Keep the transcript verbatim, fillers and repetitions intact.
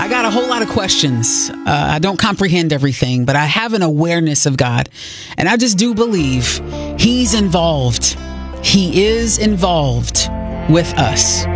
I got a whole lot of questions. Uh, I don't comprehend everything, but I have an awareness of God. And I just do believe He's involved. He is involved with us.